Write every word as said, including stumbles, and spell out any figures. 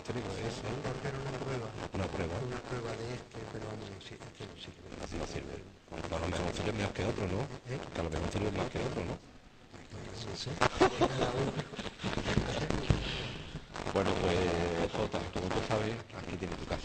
colesterol es Sí, porque era una prueba. una prueba. Una prueba de este, pero vamos, sí, este no sirve. Así no sirve. A lo mejor sirve más que otro, ¿no? ¿Eh? Que a lo mejor sirve más que otro, ¿no? No sé, cada uno. Bueno, pues